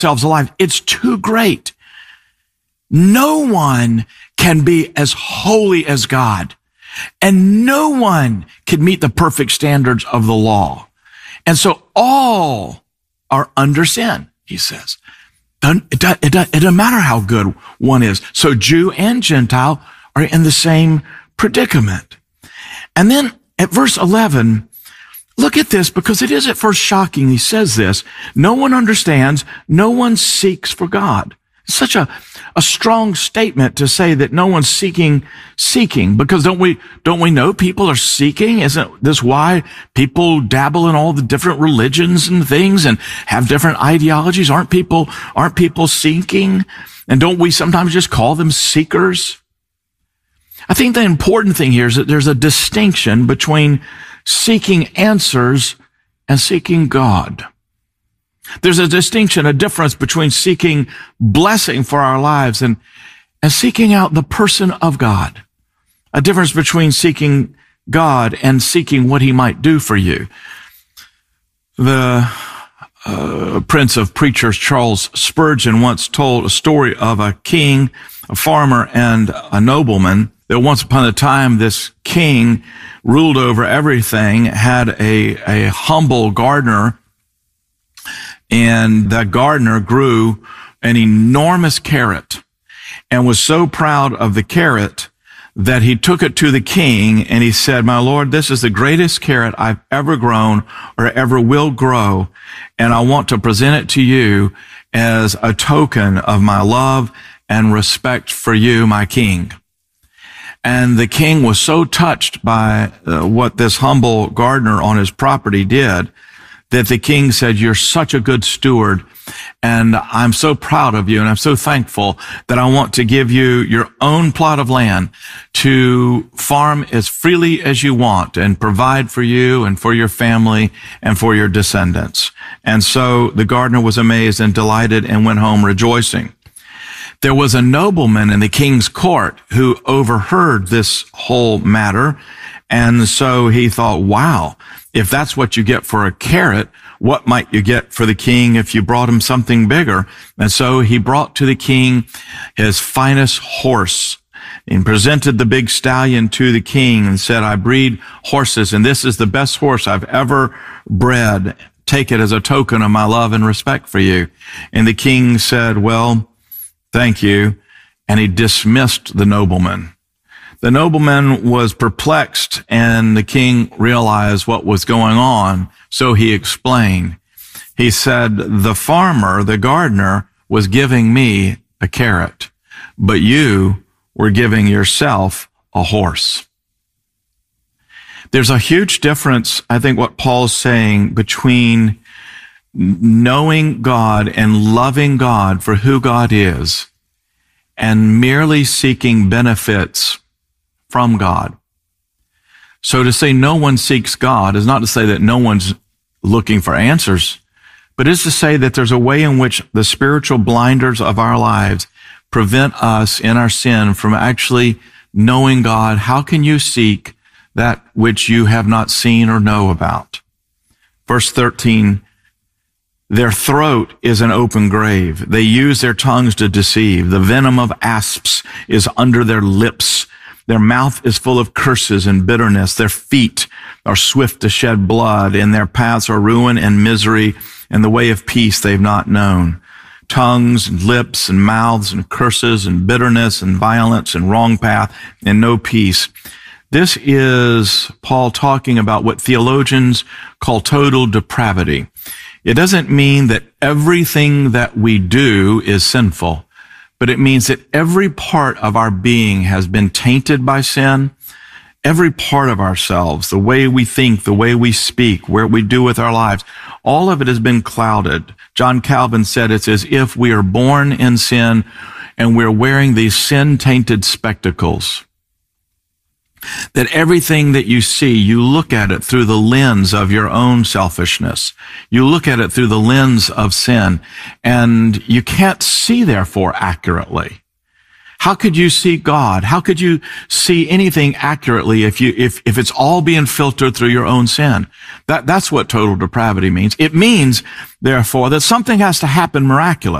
themselves alive. It's too great. No one can be as holy as God, and no one can meet the perfect standards of the law. And so all are under sin, he says. It doesn't matter how good one is. So Jew and Gentile are in the same predicament. And then at verse 11, look at this, because it is at first shocking. He says this: no one understands, no one seeks for God. It's such a strong statement to say that no one's seeking, because don't we know people are seeking? Isn't this why people dabble in all the different religions and things and have different ideologies? Aren't people seeking? And don't we sometimes just call them seekers? I think the important thing here is that there's a distinction between seeking answers and seeking God. There's a distinction, a difference between seeking blessing for our lives and seeking out the person of God. A difference between seeking God and seeking what he might do for you. The Prince of Preachers, Charles Spurgeon, once told a story of a king, a farmer, and a nobleman. That once upon a time, this king ruled over everything, had a humble gardener, and that gardener grew an enormous carrot and was so proud of the carrot that he took it to the king and he said, "My lord, this is the greatest carrot I've ever grown or ever will grow, and I want to present it to you as a token of my love and respect for you, my king." And the king was so touched by what this humble gardener on his property did that the king said, "You're such a good steward, and I'm so proud of you, and I'm so thankful that I want to give you your own plot of land to farm as freely as you want and provide for you and for your family and for your descendants." And so the gardener was amazed and delighted and went home rejoicing. There was a nobleman in the king's court who overheard this whole matter, and so he thought, wow, if that's what you get for a carrot, what might you get for the king if you brought him something bigger? And so he brought to the king his finest horse and presented the big stallion to the king and said, "I breed horses, and this is the best horse I've ever bred. Take it as a token of my love and respect for you." And the king said, "Well, thank you," and he dismissed the nobleman. The nobleman was perplexed, and the king realized what was going on, so he explained. He said, "The farmer, the gardener, was giving me a carrot, but you were giving yourself a horse." There's a huge difference, I think, what Paul's saying between knowing God and loving God for who God is and merely seeking benefits from God. So to say no one seeks God is not to say that no one's looking for answers, but is to say that there's a way in which the spiritual blinders of our lives prevent us in our sin from actually knowing God. How can you seek that which you have not seen or know about? Verse 13, their throat is an open grave. They use their tongues to deceive. The venom of asps is under their lips. Their mouth is full of curses and bitterness. Their feet are swift to shed blood, and their paths are ruin and misery, and the way of peace they've not known. Tongues and lips and mouths and curses and bitterness and violence and wrong path and no peace. This is Paul talking about what theologians call total depravity. It doesn't mean that everything that we do is sinful, but it means that every part of our being has been tainted by sin. Every part of ourselves, the way we think, the way we speak, what we do with our lives, all of it has been clouded. John Calvin said it's as if we are born in sin and we're wearing these sin-tainted spectacles. That everything that you see, you look at it through the lens of your own selfishness. You look at it through the lens of sin, and you can't see, therefore, accurately. How could you see God? How could you see anything accurately if it's all being filtered through your own sin? That's what total depravity means. It means, therefore, that something has to happen miraculous.